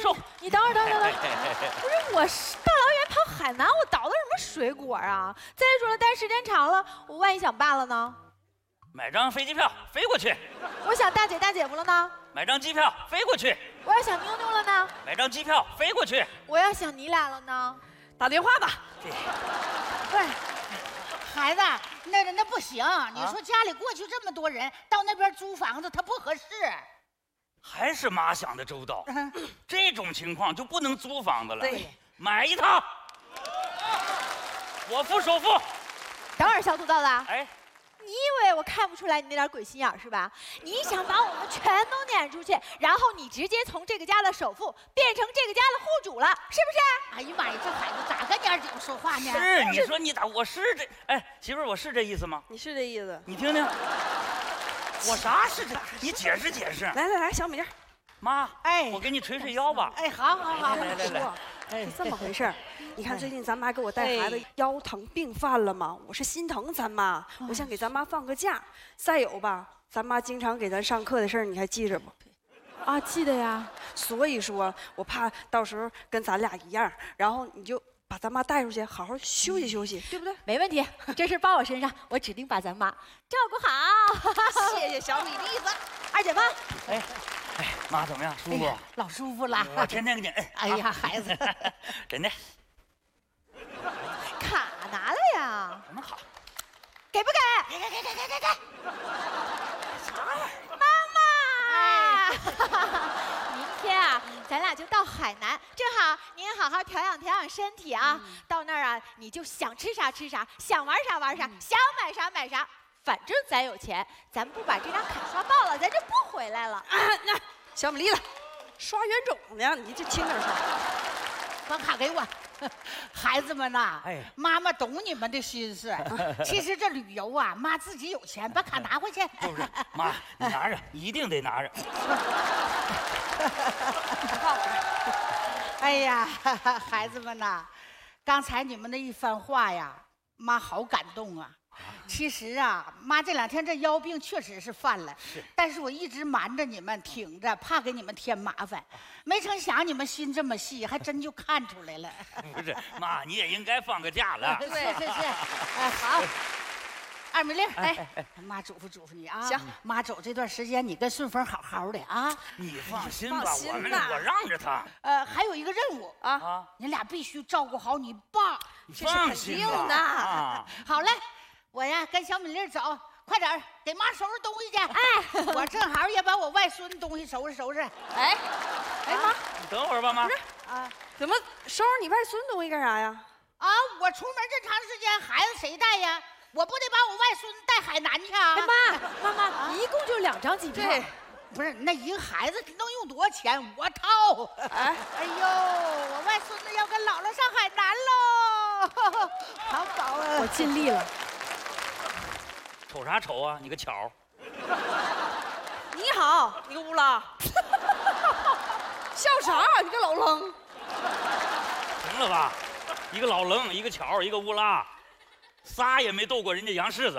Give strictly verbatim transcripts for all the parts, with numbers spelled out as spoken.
收。 你等会儿，等会儿，等会儿。不是，我是大老远跑海南，我倒的什么水果啊？再说了，待时间长了，我万一想爸了呢？ 买张飞机票飞过去。 我想大姐大姐夫了呢？ 买张机票飞过去。 我要想妞妞了呢？ 买张机票飞过去。 我要想你俩了呢？ 打电话吧。 对，孩子，那那不行。你说家里过去这么多人，到那边租房子，他不合适。 还是妈想的周到。 嗯、 这种情况就不能租房子了。 对， 买一套，我付首付。 等会儿，小土豆子。 哎。 你以为我看不出来你那点鬼心眼是吧？你想把我们全都撵出去，然后你直接从这个家的首富变成这个家的户主了，是不是？ 哎呀妈呀，这孩子咋跟蔫顶说话呢？ 是，你说你咋？我是这，哎，媳妇儿，我是这意思吗？ 你是这意思？ 你听听，我啥是这？你解释解释。 来来来，小米粒， 妈，哎，我给你捶捶腰吧。 哎，好好好， 来来来。 哎，这么回事儿，你看最近咱妈给我带孩子腰疼病犯了嘛，我是心疼咱妈，我想给咱妈放个假。再有吧，咱妈经常给咱上课的事儿，你还记着不？ 啊，记得呀。 所以说我怕到时候跟咱俩一样，然后你就把咱妈带出去，好好休息休息，对不对？ 没问题，这事包我身上，我指定把咱妈照顾好。 谢谢小米粒子， 二姐妈。 哎。哎，妈怎么样？舒服？哎、 老舒服了。 我天天给你摁。 哎呀，孩子， 真的。 卡拿了呀？ 什么卡？ 给不给？ 给给给给给给给。 啥玩意儿？ 妈妈，明天啊，咱俩就到海南，正好您好好调养调养身体啊。嗯、到那儿啊，你就想吃啥吃啥，想玩啥玩啥，嗯、想买啥买啥。反正咱有钱，咱不把这张卡刷爆了，咱就不回来了。 啊，那小米粒子，刷冤种呢？你就轻点刷。 把卡给我。孩子们呐，哎，妈妈懂你们的心思。其实这旅游啊，妈自己有钱，把卡拿回去。 就是，妈，你拿着，一定得拿着。 哎呀，孩子们呐，刚才你们的一番话呀，妈好感动啊。其实啊，妈这两天这腰病确实是犯了，是，但是我一直瞒着你们，挺着，怕给你们添麻烦。没成想你们心这么细，还真就看出来了。 不是，妈，你也应该放个假了。 是是是，哎好，二米粒，哎哎，妈嘱咐嘱咐你啊，行，妈走这段时间，你跟顺丰好好的啊。 你放心吧，我们我让着他。 呃，还有一个任务啊，你俩必须照顾好你爸， 这是肯定的。 好嘞。我呀，跟小米粒走，快点给妈收拾东西去。哎，我正好也把我外孙东西收拾收拾。 哎，哎妈， 你等会儿吧，妈。 不是啊，怎么收拾你外孙东西干啥呀？ 啊，我出门这长时间，孩子谁带呀？我不得把我外孙带海南去啊？ 哎妈，妈妈，你一共就两张机票。 对，不是那一个孩子能用多少钱？我掏。哎，哎呦，我外孙子要跟姥姥上海南喽！好宝啊！ 我尽力了。 瞅啥瞅啊！你个巧！ 你好，你个乌拉！笑啥？你个老愣！ 行了吧？一个老愣，一个巧，一个乌拉，仨也没斗过人家杨柿子。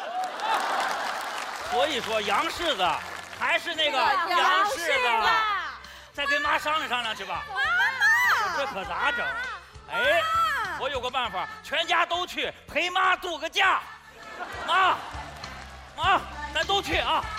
所以说，杨柿子还是那个杨柿子。再跟妈商量商量去吧。 妈妈， 这可咋整？哎，我有个办法，全家都去陪妈度个假。妈，妈，咱都去啊！